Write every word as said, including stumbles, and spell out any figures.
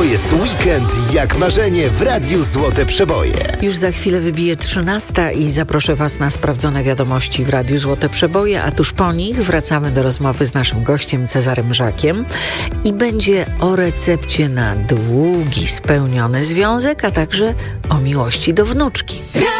jest weekend jak marzenie w Radiu Złote Przeboje. Już za chwilę wybije trzynasta i zaproszę Was na sprawdzone wiadomości w Radiu Złote Przeboje, a tuż po nich wracamy do rozmowy z naszym gościem Cezarym Żakiem i będzie o recepcie na długi, spełniony związek, a także o miłości do wnuczki.